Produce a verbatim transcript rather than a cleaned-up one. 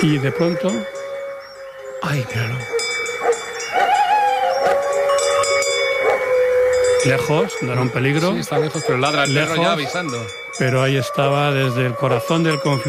Y de pronto... ¡Ay, míralo! Lejos, no era un peligro. Sí, está lejos, pero ladra el lejos, perro ya avisando. Pero ahí estaba, desde el corazón del conflicto.